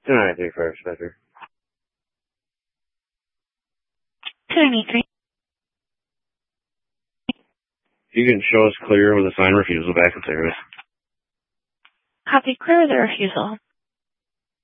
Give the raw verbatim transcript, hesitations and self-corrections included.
two ninety-three first, Becker. two ninety-three. You can show us clear with a sign refusal back in service. Copy, clear with a refusal.